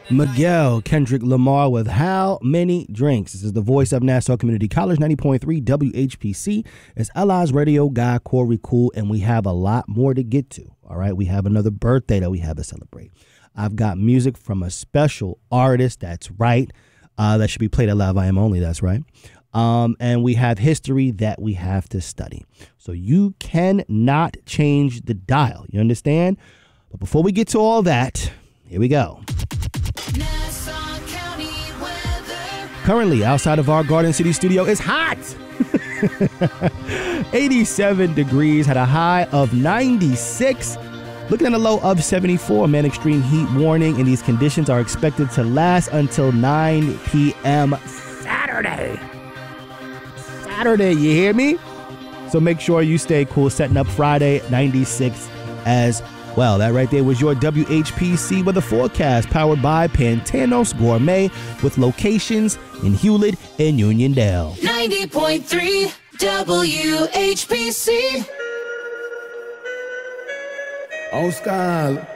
Miguel Kendrick Lamar with How Many Drinks. This is the voice of Nassau Community College, 90.3 WHPC. It's Allies Radio guy, Corey Cool, and we have a lot more to get to. All right, we have another birthday that we have to celebrate. I've got music from a special artist, that's right, that should be played at Live I Am Only, that's right. And we have history that we have to study. So you cannot change the dial, you understand? But before we get to all that, here we go. Nassau County weather. Currently, outside of our Garden City studio, it's hot. 87 degrees, had a high of 96. Looking at a low of 74, man, extreme heat warning, and these conditions are expected to last until 9 p.m. Saturday. You hear me? So make sure you stay cool. Setting up Friday, 96 as well. That right there was your WHPC weather forecast, powered by Pantanos Gourmet, with locations in Hewlett and Uniondale. 90.3 WHPC. Oscar.